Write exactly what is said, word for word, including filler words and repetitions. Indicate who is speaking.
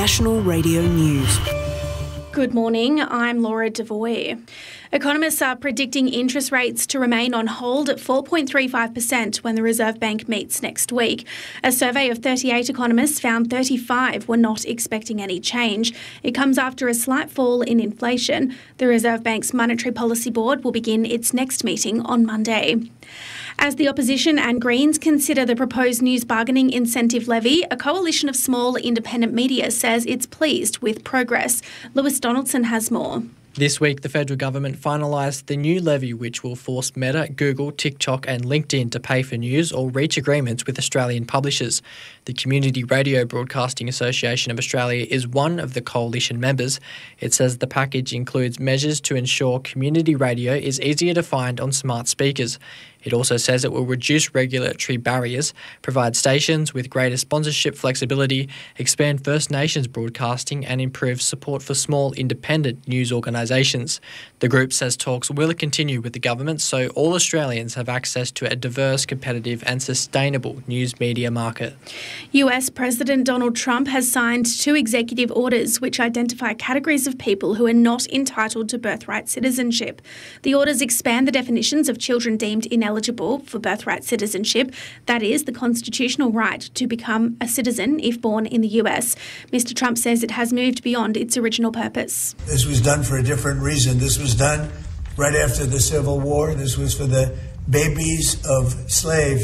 Speaker 1: National Radio News.
Speaker 2: Good morning, I'm Laura Devoy. Economists are predicting interest rates to remain on hold at four point three five percent when the Reserve Bank meets next week. A survey of thirty-eight economists found thirty-five were not expecting any change. It comes after a slight fall in inflation. The Reserve Bank's Monetary Policy Board will begin its next meeting on Monday. As the opposition and Greens consider the proposed news bargaining incentive levy, a coalition of small independent media says it's pleased with progress. Lewis Donaldson has more.
Speaker 3: This week, the federal government finalised the new levy which will force Meta, Google, TikTok and LinkedIn to pay for news or reach agreements with Australian publishers. The Community Radio Broadcasting Association of Australia is one of the coalition members. It says the package includes measures to ensure community radio is easier to find on smart speakers. It also says it will reduce regulatory barriers, provide stations with greater sponsorship flexibility, expand First Nations broadcasting and improve support for small independent news organisations. The group says talks will continue with the government so all Australians have access to a diverse, competitive and sustainable news media market.
Speaker 2: U S President Donald Trump has signed two executive orders which identify categories of people who are not entitled to birthright citizenship. The orders expand the definitions of children deemed ineligible for birthright citizenship, that is, the constitutional right to become a citizen if born in the U S. Mister Trump says it has moved beyond its original purpose.
Speaker 4: This was done for a different reason. This was done right after the Civil War. This was for the babies of slaves